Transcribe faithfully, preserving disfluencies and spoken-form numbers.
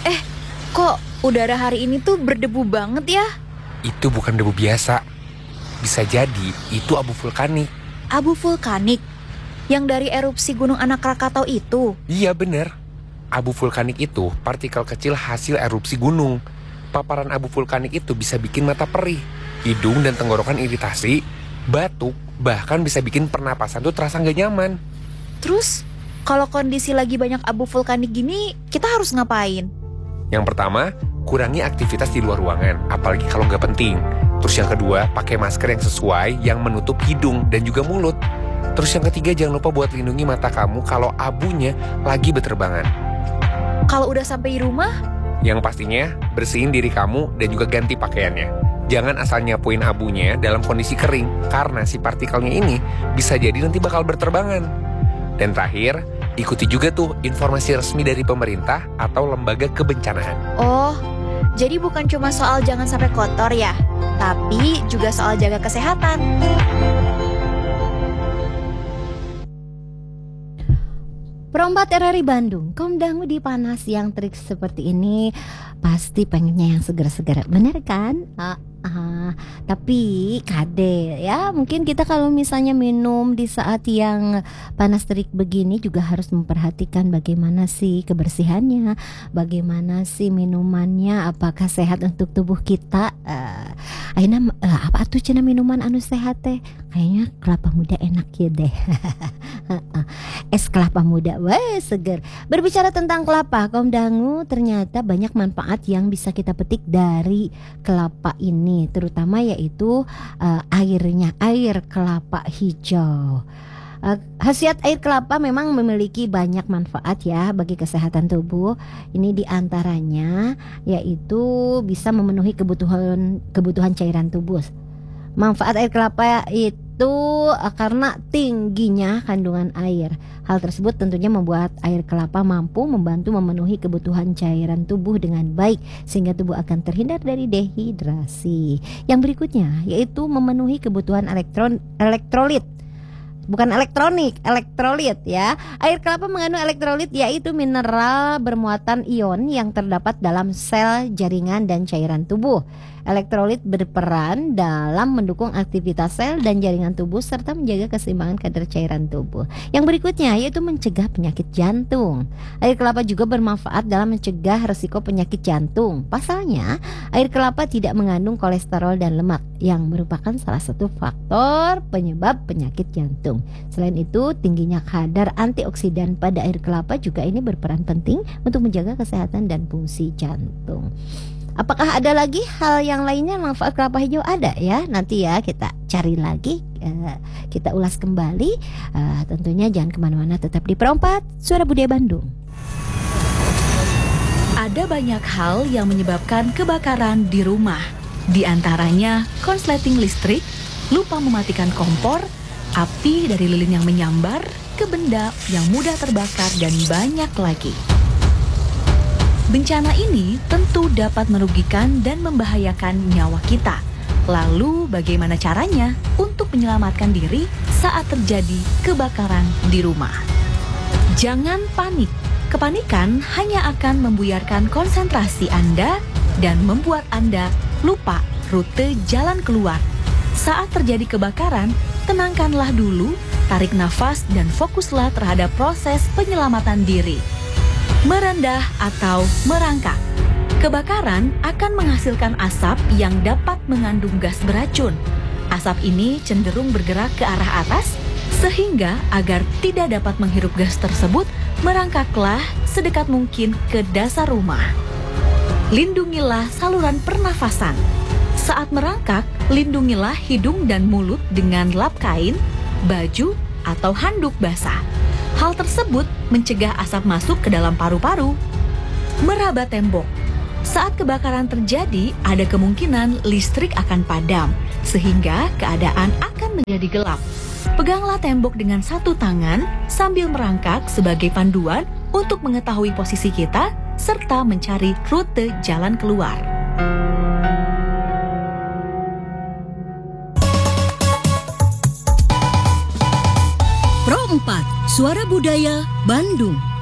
Eh, kok udara hari ini tuh berdebu banget ya? Itu bukan debu biasa. Bisa jadi itu abu vulkanik. Abu vulkanik? Yang dari erupsi Gunung Anak Krakatau itu? Iya bener. Abu vulkanik itu partikel kecil hasil erupsi gunung. Paparan abu vulkanik itu bisa bikin mata perih, hidung dan tenggorokan iritasi, batuk, bahkan bisa bikin pernapasan tuh terasa gak nyaman. Terus, kalau kondisi lagi banyak abu vulkanik gini, kita harus ngapain? Yang pertama, kurangi aktivitas di luar ruangan, apalagi kalau nggak penting. Terus yang kedua, pakai masker yang sesuai yang menutup hidung dan juga mulut. Terus yang ketiga, jangan lupa buat lindungi mata kamu kalau abunya lagi berterbangan. Kalau udah sampai di rumah? Yang pastinya, bersihin diri kamu dan juga ganti pakaiannya. Jangan asal nyapuin abunya dalam kondisi kering, karena si partikelnya ini bisa jadi nanti bakal berterbangan. Dan terakhir, ikuti juga tuh informasi resmi dari pemerintah atau lembaga kebencanaan. Oh, jadi bukan cuma soal jangan sampai kotor ya, tapi juga soal jaga kesehatan. Perombat R R I Bandung, kaum dangu di panas yang terik seperti ini pasti pengennya yang segar-segar, bener kan? Ah, ah, tapi kade ya, mungkin kita kalau misalnya minum di saat yang panas terik begini juga harus memperhatikan bagaimana sih kebersihannya, bagaimana sih minumannya, apakah sehat untuk tubuh kita. Uh, Aina uh, apa tuh cina minuman anu sehat teh? Kayaknya kelapa muda enak ya deh. Es kelapa muda, wah seger. Berbicara tentang kelapa, kaum dangu, ternyata banyak manfaat yang bisa kita petik dari kelapa ini, terutama yaitu uh, airnya, air kelapa hijau. Uh, khasiat air kelapa memang memiliki banyak manfaat ya bagi kesehatan tubuh. Ini diantaranya yaitu bisa memenuhi kebutuhan kebutuhan cairan tubuh. Manfaat air kelapa itu uh, karena tingginya kandungan air. Hal tersebut tentunya membuat air kelapa mampu membantu memenuhi kebutuhan cairan tubuh dengan baik, sehingga tubuh akan terhindar dari dehidrasi. Yang berikutnya yaitu memenuhi kebutuhan elektron elektrolit. Bukan elektronik, elektrolit ya. Air kelapa mengandung elektrolit, yaitu mineral bermuatan ion yang terdapat dalam sel, jaringan, dan cairan tubuh. Elektrolit berperan dalam mendukung aktivitas sel dan jaringan tubuh serta menjaga keseimbangan kadar cairan tubuh. Yang berikutnya yaitu mencegah penyakit jantung. Air kelapa juga bermanfaat dalam mencegah resiko penyakit jantung. Pasalnya, air kelapa tidak mengandung kolesterol dan lemak yang merupakan salah satu faktor penyebab penyakit jantung. Selain itu, tingginya kadar antioksidan pada air kelapa juga ini berperan penting untuk menjaga kesehatan dan fungsi jantung. Apakah ada lagi hal yang lainnya manfaat kelapa hijau? Ada ya, nanti ya kita cari lagi, uh, kita ulas kembali. Uh, tentunya jangan kemana-mana, tetap di Perompat Suara Budaya Bandung. Ada banyak hal yang menyebabkan kebakaran di rumah. Di antaranya konsleting listrik, lupa mematikan kompor, api dari lilin yang menyambar, ke benda yang mudah terbakar, dan banyak lagi. Bencana ini tentu dapat merugikan dan membahayakan nyawa kita. Lalu bagaimana caranya untuk menyelamatkan diri saat terjadi kebakaran di rumah? Jangan panik. Kepanikan hanya akan membuyarkan konsentrasi Anda dan membuat Anda lupa rute jalan keluar. Saat terjadi kebakaran, tenangkanlah dulu, tarik nafas, dan fokuslah terhadap proses penyelamatan diri. Merendah atau merangkak. Kebakaran akan menghasilkan asap yang dapat mengandung gas beracun. Asap ini cenderung bergerak ke arah atas, sehingga agar tidak dapat menghirup gas tersebut, merangkaklah sedekat mungkin ke dasar rumah. Lindungilah saluran pernafasan. Saat merangkak, lindungilah hidung dan mulut dengan lap kain, baju, atau handuk basah. Hal tersebut mencegah asap masuk ke dalam paru-paru. Meraba tembok. Saat kebakaran terjadi, ada kemungkinan listrik akan padam, sehingga keadaan akan menjadi gelap. Peganglah tembok dengan satu tangan sambil merangkak sebagai panduan untuk mengetahui posisi kita, serta mencari rute jalan keluar. Pro empat Suara Budaya Bandung.